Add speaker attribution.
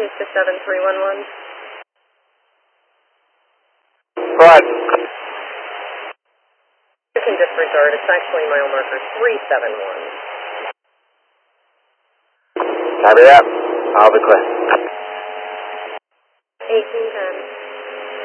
Speaker 1: 267-311.
Speaker 2: What?
Speaker 1: You can disregard. It's actually mile marker 371.
Speaker 2: Copy that. I'll be clear.
Speaker 1: 1810.